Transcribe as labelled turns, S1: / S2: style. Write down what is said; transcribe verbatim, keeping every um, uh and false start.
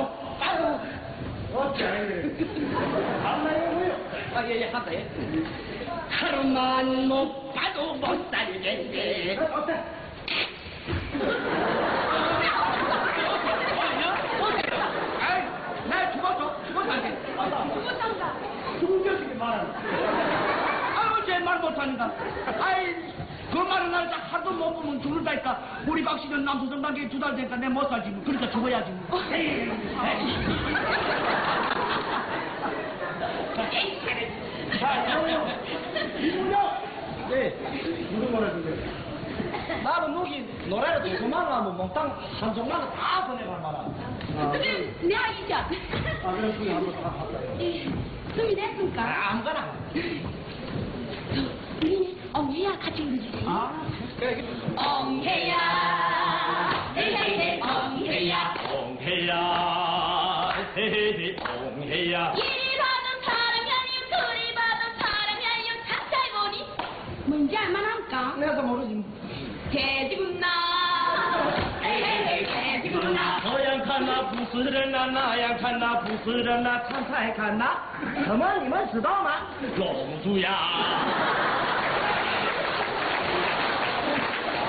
S1: 못 봐도 어째 한마디 뭐요? 아 예예 한다 예. 하루만 못 봐도 못 살겠네. 어때? 아이 나 죽었어 죽었다는데.
S2: 죽었단다.
S1: 죽은 녀석이 말하는. 아유 제 말 못하는다. 아이 그 말은 날 하루도 못 보면 죽는다니까. 우리 박씨는 남수성 단계 두 달 되니까 내 못 살지 뭐. 그러니까 죽어야지 뭐. 에이, 에이. 자, 이분요. 네, 무슨 노래 들려요? 나는 무기 노래를 조금만 하면 몽땅 한 종나는 다 보내갈 만한.
S2: 그래, 내 아이죠.
S1: 아, 그래, 그게 한번 다 봤어요.
S2: 예, 준비됐습니까?
S1: 아, 아무거나.
S2: 우리 엉해야 같이 불러주세요.
S1: 아, 그래.
S2: 엉해야, 헤헤헤 엉해야.
S3: 옹해야 헤헤헤 옹해야
S2: 이리 받은 사랑이요, 그리 받은 사랑이요, 자세히 보니 뭔지 알만합니까?
S1: 내가 모르지.
S2: 돼지군나, 헤헤헤 돼지군나.
S3: 서양칸나 부스러나 나양칸나 부스러나 참사해칸나
S1: 그만, 이만 쓰다마.
S3: 롱수야